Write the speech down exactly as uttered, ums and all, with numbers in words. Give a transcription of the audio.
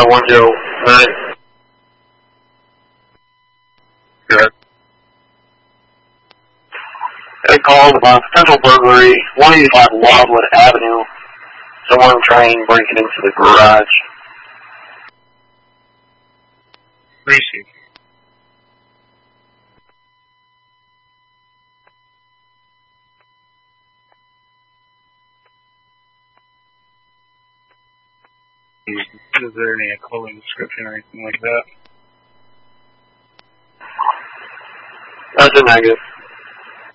five one zero nine. Good. I called about potential burglary, one eighty-five Wildwood Avenue. Someone trying breaking into the garage. Receive. Is there any clothing description or anything like that? That's a negative.